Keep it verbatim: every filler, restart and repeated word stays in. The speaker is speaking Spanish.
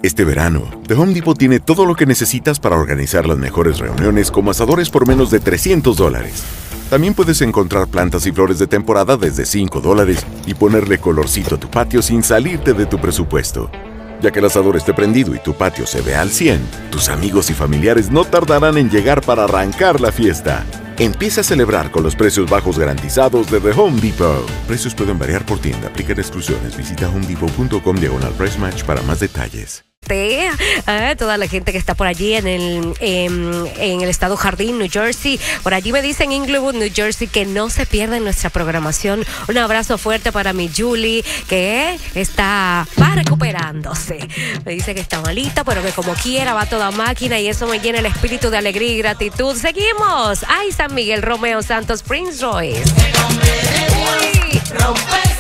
Este verano, The Home Depot tiene todo lo que necesitas para organizar las mejores reuniones como asadores por menos de trescientos dólares. También puedes encontrar plantas y flores de temporada desde cinco dólares y ponerle colorcito a tu patio sin salirte de tu presupuesto. Ya que el asador esté prendido y tu patio se vea al cien, tus amigos y familiares no tardarán en llegar para arrancar la fiesta. Empieza a celebrar con los precios bajos garantizados de The Home Depot. Precios pueden variar por tienda. Aplican exclusiones. Visita homedepot punto com diagonal price match para más detalles. Ah, toda la gente que está por allí en el, en, en el estado Jardín, New Jersey. Por allí me dicen Inglewood, New Jersey, que no se pierdan nuestra programación. Un abrazo fuerte para mi Julie, que está va recuperándose. Me dice que está malita, pero que como quiera va toda máquina y eso me llena el espíritu de alegría y gratitud. Seguimos. Ay, San Miguel, Romeo Santos, Prince Royce. Sí.